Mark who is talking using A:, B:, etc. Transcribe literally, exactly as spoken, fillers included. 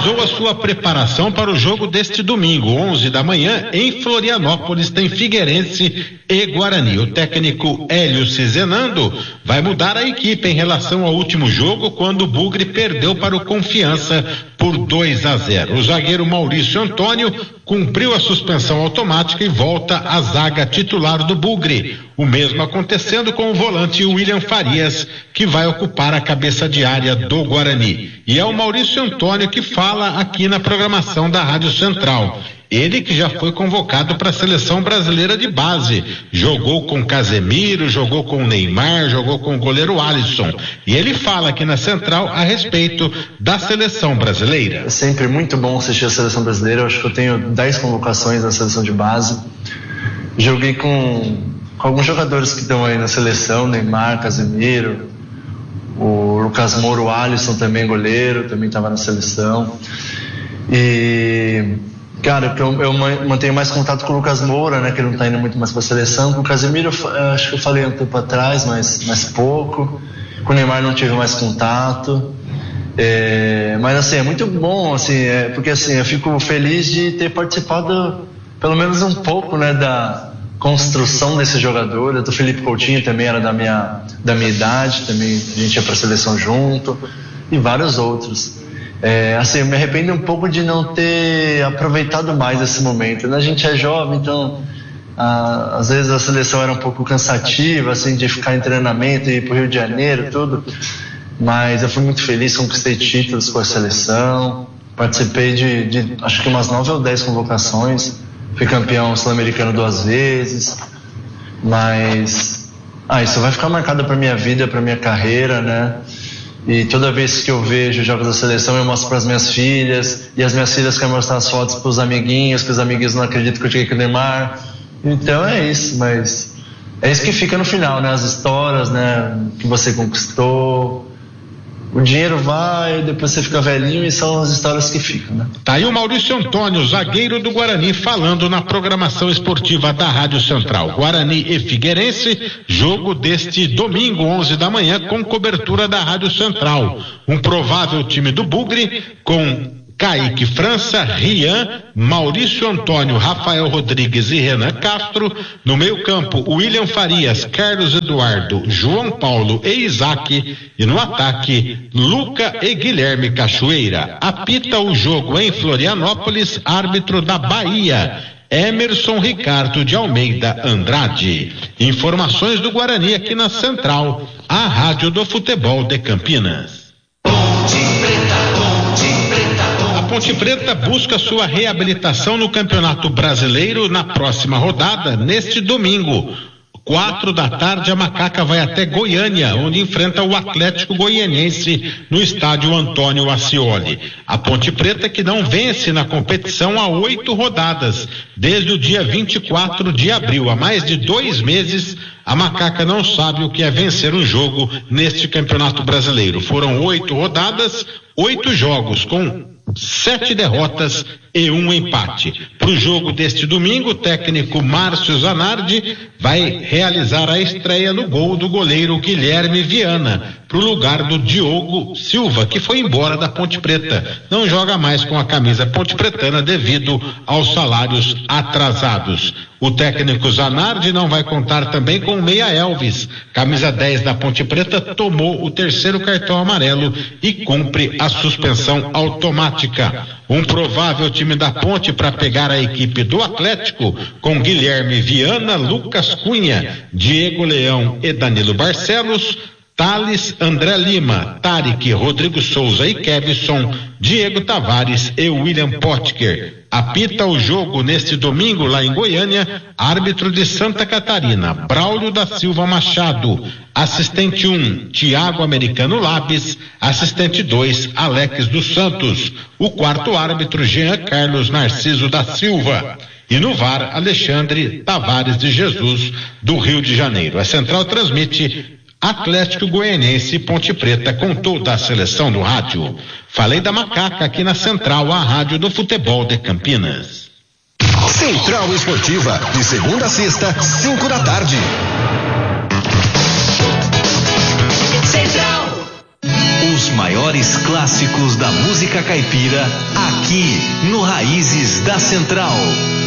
A: finalizou a sua preparação para o jogo deste domingo, onze da manhã, em Florianópolis, tem Figueirense e Guarani. O técnico Hélio Cizenando vai mudar a equipe em relação ao último jogo, quando o Bugre perdeu para o Confiança por dois a zero. O zagueiro Maurício Antônio cumpriu a suspensão automática e volta à zaga titular do Bugre. O mesmo acontecendo com o volante William Farias, que vai ocupar a cabeça de área do Guarani. E é o Maurício Antônio que fala aqui na programação da Rádio Central. Ele que já foi convocado para a seleção brasileira de base. Jogou com Casemiro, jogou com Neymar, jogou com o goleiro Alisson. E ele fala aqui na Central a respeito da seleção brasileira.
B: É sempre muito bom assistir a seleção brasileira. Eu acho que eu tenho dez convocações na seleção de base. Joguei com, com alguns jogadores que estão aí na seleção, Neymar, Casemiro, o Lucas Moura, o Alisson também, goleiro, também estava na seleção. E... Cara, eu, eu mantenho mais contato com o Lucas Moura, né, que ele não está indo muito mais para a seleção. Com o Casemiro, eu, acho que eu falei um tempo atrás, mas, mas pouco. Com o Neymar não tive mais contato. É, mas assim, é muito bom, assim, é, porque assim, eu fico feliz de ter participado pelo menos um pouco, né, da construção desse jogador. Do Felipe Coutinho também era da minha, da minha idade, também a gente ia para a seleção junto, e vários outros. É, assim, eu me arrependo um pouco de não ter aproveitado mais esse momento, né? A gente é jovem, então ah, às vezes a seleção era um pouco cansativa, assim, de ficar em treinamento e ir pro Rio de Janeiro, tudo, mas eu fui muito feliz, conquistei títulos com a seleção, participei de, de acho que umas nove ou dez convocações, fui campeão sul-americano duas vezes, mas ah, isso vai ficar marcado pra minha vida, pra minha carreira, né? E toda vez que eu vejo jogos da seleção, eu mostro para as minhas filhas, e as minhas filhas querem mostrar as fotos para os amiguinhos, que os amiguinhos não acreditam que eu cheguei com o Neymar. Então é isso, mas é isso que fica no final, né? As histórias, né, que você conquistou. O dinheiro vai, depois você fica velhinho, e são as histórias que ficam, né?
A: Tá aí o Maurício Antônio, zagueiro do Guarani, falando na programação esportiva da Rádio Central. Guarani e Figueirense, jogo deste domingo, onze da manhã, com cobertura da Rádio Central. Um provável time do Bugre, com Kaique França, Rian, Maurício Antônio, Rafael Rodrigues e Renan Castro. No meio campo, William Farias, Carlos Eduardo, João Paulo e Isaac. E no ataque, Luca e Guilherme Cachoeira. Apita o jogo em Florianópolis, árbitro da Bahia, Emerson Ricardo de Almeida Andrade. Informações do Guarani aqui na Central, a Rádio do Futebol de Campinas. Ponte Preta busca sua reabilitação no Campeonato Brasileiro na próxima rodada, neste domingo. Quatro da tarde, a Macaca vai até Goiânia, onde enfrenta o Atlético Goianiense no estádio Antônio Ascioli. A Ponte Preta, que não vence na competição há oito rodadas, desde o dia vinte e quatro de abril, há mais de dois meses, a Macaca não sabe o que é vencer um jogo neste Campeonato Brasileiro. Foram oito rodadas, oito jogos, com sete derrotas e um empate. Para o jogo deste domingo, o técnico Márcio Zanardi vai realizar a estreia no gol do goleiro Guilherme Viana, para o lugar do Diogo Silva, que foi embora da Ponte Preta. Não joga mais com a camisa ponte pretana devido aos salários atrasados. O técnico Zanardi não vai contar também com o Meia Elvis. Camisa dez da Ponte Preta tomou o terceiro cartão amarelo e cumpre a suspensão automática. Um provável time da Ponte para pegar a equipe do Atlético, com Guilherme Viana, Lucas Cunha, Diego Leão e Danilo Barcelos, Thales, André Lima, Tarek, Rodrigo Souza e Kevson, Diego Tavares e William Potker. Apita o jogo neste domingo lá em Goiânia, árbitro de Santa Catarina, Braulio da Silva Machado. Assistente um, Tiago Americano Labes. Assistente dois, Alex dos Santos. O quarto árbitro, Jean Carlos Narciso da Silva. E no V A R, Alexandre Tavares de Jesus, do Rio de Janeiro. A Central transmite Atlético Goianiense e Ponte Preta, com toda a seleção do rádio. Falei da Macaca aqui na Central, a rádio do futebol de Campinas.
C: Central Esportiva, de segunda a sexta, cinco da tarde. Central. Os maiores clássicos da música caipira, aqui no Raízes da Central.